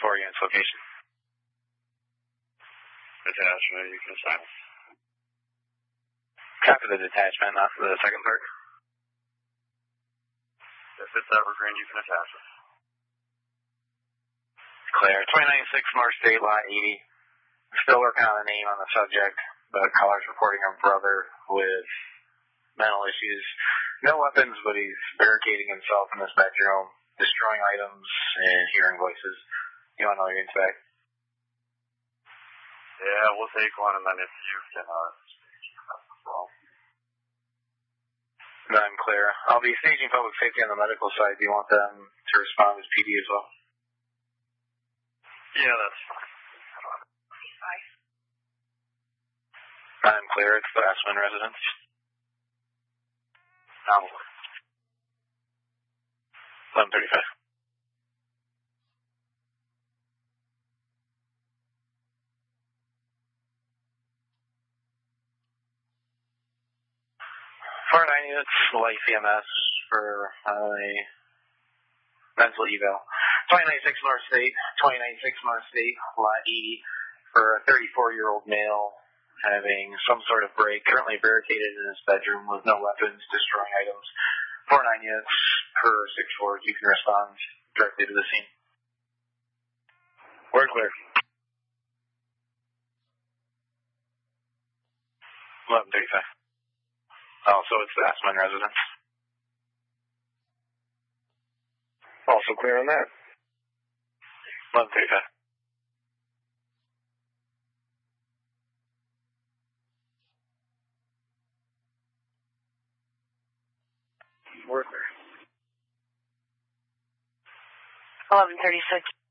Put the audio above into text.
4 units location. Detachment, you can assign. Copy the detachment, not for the second part. If it's Evergreen, you can attach it. Clear. 296 North State, Lot 80. Still working on a name on the subject, but caller's reporting a brother with mental issues. No weapons, but he's barricading himself in his bedroom, destroying items, and hearing voices. You want to know what you expect? Yeah, we'll take one, and then if you can, well. I'm clear. I'll be staging public safety on the medical side. Do you want them to respond as PD as well? Yeah, that's fine. I'm clear. It's the Aspen residence. I'm aware. 11:35. For 9 units, life EMS for a mental eval. 296 North State, 296 North State, Lot 80, for a 34-year-old male having some sort of break, currently barricaded in his bedroom with no weapons, destroying items. 4 9 units per 6 4. You can respond directly to the scene. We're clear. 11:35. Oh, so it's the Aspen residence. Also clear on that. 11:35. We're clear. 11:36.